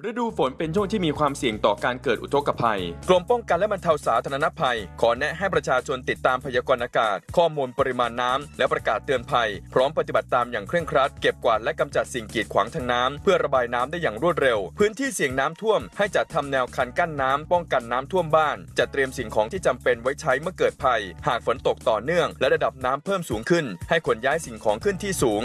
ฤดูฝนเป็นช่วงที่มีความเสี่ยงต่อการเกิดอุทกภัยกรมป้องกันและบรรเทาสาธารณภัยขอแนะให้ประชาชนติดตามพยากรณ์อากาศข้อมูลปริมาณน้ำและประกาศเตือนภัยพร้อมปฏิบัติตามอย่างเคร่งครัดเก็บกวาดและกำจัดสิ่งกีดขวางทางน้ำเพื่อระบายน้ำได้อย่างรวดเร็วพื้นที่เสี่ยงน้ำท่วมให้จัดทำแนวคันกั้นน้ำป้องกันน้ำท่วมบ้านจัดเตรียมสิ่งของที่จำเป็นไว้ใช้เมื่อเกิดภัยหากฝนตกต่อเนื่องและระดับน้ำเพิ่มสูงขึ้นให้ขนย้ายสิ่งของขึ้นที่สูง